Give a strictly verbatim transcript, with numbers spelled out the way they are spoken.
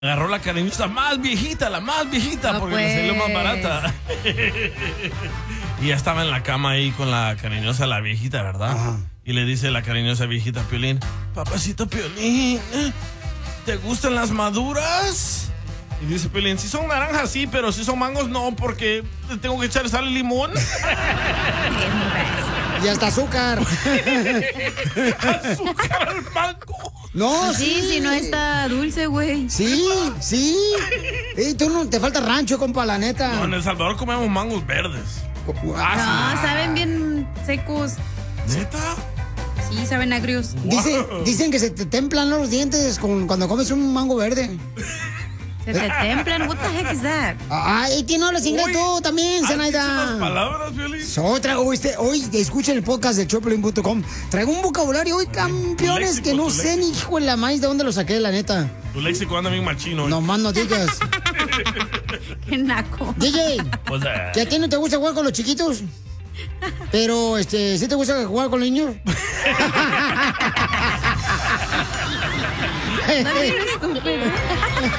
Agarró la cariñosa más viejita, la más viejita, No, porque pues. le salió más barata. Y ya estaba en la cama ahí con la cariñosa, la viejita, ¿verdad? Ajá. Y le dice la cariñosa viejita a Piolín: papacito Piolín, ¿te gustan las maduras? Y dice Piolín: si son naranjas sí, pero si son mangos no, porque le tengo que echar sal y limón. Y hasta azúcar. Azúcar al mango. No, Sí, sí. si no está dulce, güey. Sí, sí. Ey, tú no te falta rancho, compa, la neta. No, en El Salvador comemos mangos verdes. Ah, No, saben bien secos. ¿Neta? Sí, saben agrios. Dice- dicen que se te templan los dientes con- cuando comes un mango verde. Se te templan. What the heck is that? Ay, ¿quién no hablas inglés Uy, tú también, ¿has dicho unas Zenaida? palabras, Piolín? Otra, hoy, este, hoy escuchen el podcast de Choplin punto com. Traigo un vocabulario hoy, campeones, léxico, que no tu sé ni hijo de la maíz de dónde lo saqué, la neta. Tu léxico anda bien machino. No más no digas. Qué naco. D J, Pues, eh, ¿que a ti no te gusta jugar con los chiquitos? Pero, este, ¿sí te gusta jugar con los niños? Está bien estúpido.